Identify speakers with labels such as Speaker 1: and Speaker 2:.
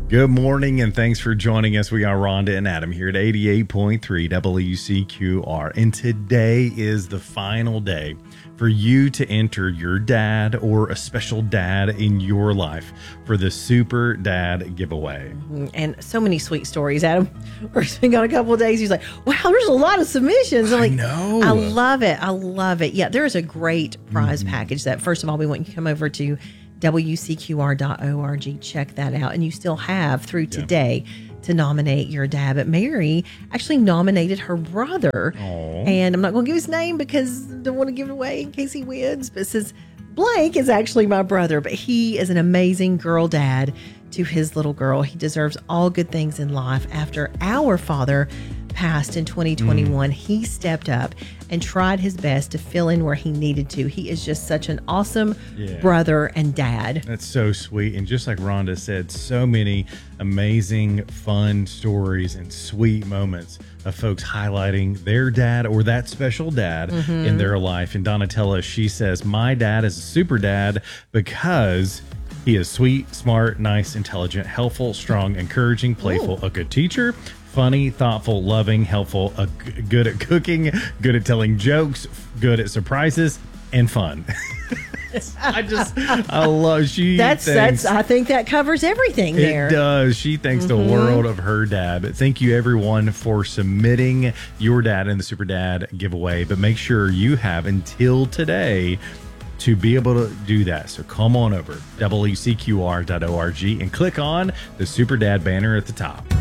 Speaker 1: Good morning, and thanks for joining us. We are Rhonda and Adam here at 88.3 WCQR. And today is the final day for you to enter your dad or a special dad in your life for the Super Dad giveaway.
Speaker 2: And so many sweet stories, Adam. We're spending on a couple of days. He's like, wow, there's a lot of submissions. I'm like,
Speaker 1: know.
Speaker 2: I love it. I love it. Yeah, there is a great prize package that, first of all, we want you to come over to WCQR.org. Check that out. And you still have through today to nominate your dad. But Mary actually nominated her brother.
Speaker 1: Aww.
Speaker 2: And I'm not going to give his name because I don't want to give it away in case he wins. But it says, Blake is actually my brother, but he is an amazing girl dad to his little girl. He deserves all good things in life. After our father passed in 2021, he stepped up and tried his best to fill in where he needed to. He is just such an awesome brother and dad.
Speaker 1: That's so sweet. And just like Rhonda said, so many amazing, fun stories and sweet moments of folks highlighting their dad or that special dad in their life. And Donatella, she says, my dad is a super dad because he is sweet, smart, nice, intelligent, helpful, strong, encouraging, playful, a good teacher, funny, thoughtful, loving, helpful, good at cooking, good at telling jokes, good at surprises, and fun. I love,
Speaker 2: I think that covers everything there.
Speaker 1: It does. She thanks the world of her dad. But thank you everyone for submitting your dad in the Super Dad giveaway. But make sure you have until today to be able to do that. So come on over, WCQR.org, and click on the Super Dad banner at the top.